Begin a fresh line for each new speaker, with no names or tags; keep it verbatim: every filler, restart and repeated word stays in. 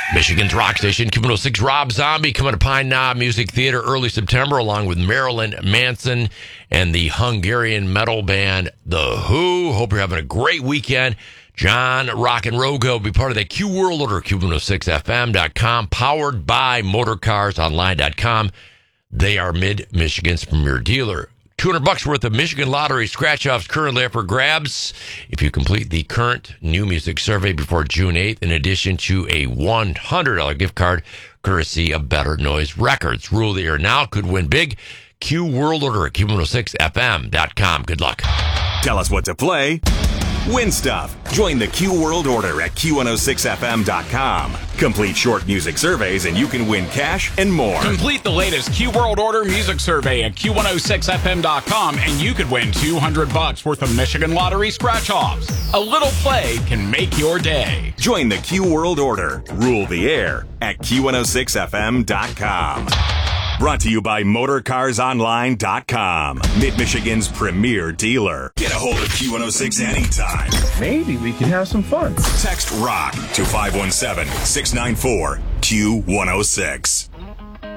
Michigan's rock station, Q one oh six. Rob Zombie coming to Pine Knob Music Theater early September, along with Marilyn Manson and the Hungarian metal band The Who. Hope you're having a great weekend. John Rock and Rogo will be part of the Q World Order, Q one oh six F M dot com, powered by motorcars online dot com. They are Mid-Michigan's premier dealer. two hundred bucks worth of Michigan Lottery scratch-offs currently up for grabs if you complete the current new music survey before June eighth, in addition to a one hundred dollars gift card courtesy of Better Noise Records. Rule the Air Now could win big. Q World Order at Q one oh six F M dot com. Good luck.
Tell us what to play. Win stuff. Join the Q World Order at Q one oh six F M dot com. Complete short music surveys and you can win cash and more.
Complete the latest Q World Order music survey at Q one oh six F M dot com and you could win two hundred bucks worth of Michigan Lottery scratch-offs. A little play can make your day.
Join the Q World Order. Rule the air at Q one oh six F M dot com. Brought to you by motorcars online dot com, Mid-Michigan's premier dealer. Get a hold of Q one oh six anytime.
Maybe we can have some fun.
Text ROCK to five one seven, six nine four, Q one oh six.